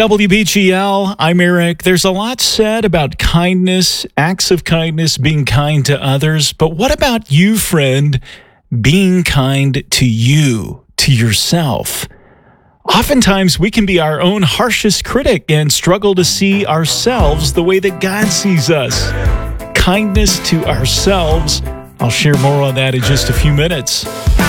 WBGL, I'm Eric. There's a lot said about kindness, acts of kindness, being kind to others. But what about you, friend, being kind to you, to yourself? Oftentimes, we can be our own harshest critic and struggle to see ourselves the way that God sees us. Kindness to ourselves. I'll share more on that in just a few minutes.